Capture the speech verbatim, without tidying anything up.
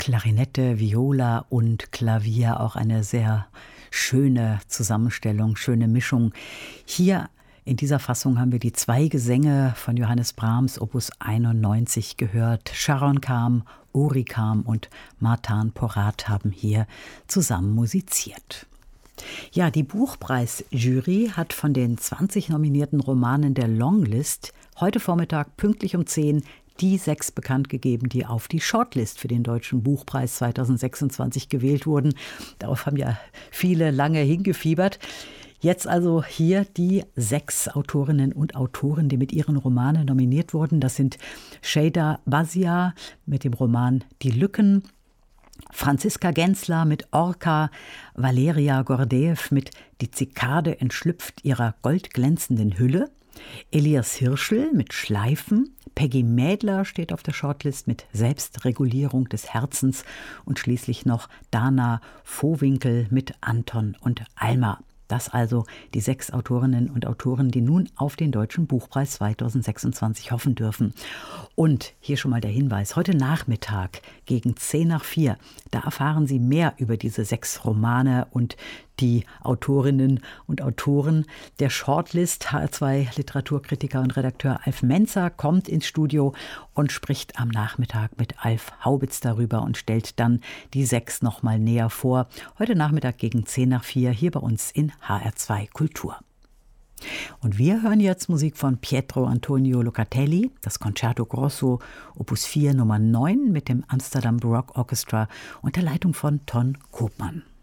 Klarinette, Viola und Klavier, auch eine sehr schöne Zusammenstellung, schöne Mischung. Hier in dieser Fassung haben wir die zwei Gesänge von Johannes Brahms, Opus einundneunzig, gehört. Sharon Kham, Uri Kham und Martin Porat haben hier zusammen musiziert. Ja, die Buchpreisjury hat von den zwanzig nominierten Romanen der Longlist heute Vormittag pünktlich um zehn die sechs bekannt gegeben, die auf die Shortlist für den Deutschen Buchpreis zweitausendsechsundzwanzig gewählt wurden. Darauf haben ja viele lange hingefiebert. Jetzt also hier die sechs Autorinnen und Autoren, die mit ihren Romanen nominiert wurden. Das sind Şeyda Bazia mit dem Roman Die Lücken, Franziska Gensler mit Orca, Valeria Gordeev mit Die Zikade entschlüpft ihrer goldglänzenden Hülle, Elias Hirschl mit Schleifen, Peggy Mädler steht auf der Shortlist mit Selbstregulierung des Herzens und schließlich noch Dana Vohwinkel mit Anton und Alma. Das also die sechs Autorinnen und Autoren, die nun auf den Deutschen Buchpreis zweitausendsechsundzwanzig hoffen dürfen. Und hier schon mal der Hinweis, heute Nachmittag gegen zehn nach vier, da erfahren Sie mehr über diese sechs Romane und die Autorinnen und Autoren der Shortlist. H R zwei Literaturkritiker und Redakteur Alf Menzer kommt ins Studio und spricht am Nachmittag mit Alf Haubitz darüber und stellt dann die sechs noch mal näher vor. Heute Nachmittag gegen zehn nach vier hier bei uns in H R zwei Kultur. Und wir hören jetzt Musik von Pietro Antonio Locatelli, das Concerto Grosso Opus vier Nummer neun mit dem Amsterdam Baroque Orchestra unter Leitung von Ton Koopman.